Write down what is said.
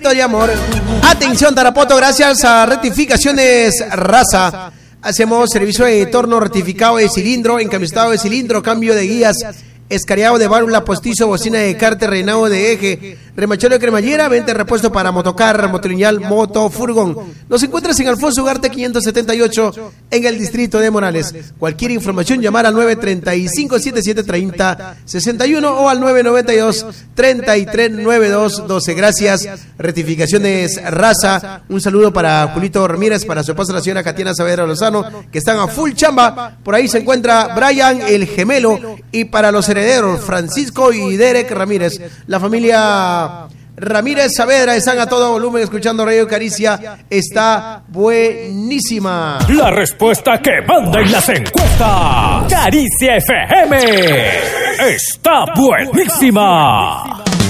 grito de amor. Atención Tarapoto, gracias a Rectificaciones Raza. Hacemos servicio de torno, rectificado de cilindro, encamisado de cilindro, cambio de guías, escariado de válvula, postizo, bocina de cárter, reinado de eje, remachero de cremallera, venta de repuesto para motocar, motolineal, moto, furgón. Nos encuentras en Alfonso Ugarte 578 en el distrito de Morales. Cualquier información llamar al 935-7730-61 o al 992-3392-12. Gracias. Rectificaciones Raza. Un saludo para Julito Ramírez, para su esposa la señora Katiana Saavedra Lozano, que están a full chamba. Por ahí se encuentra Brian el gemelo, y para los herederos Francisco y Derek Ramírez, la familia Ramírez Saavedra están a todo volumen escuchando Radio Caricia. Está buenísima. La respuesta que manda en las encuestas. Caricia FM está buenísima.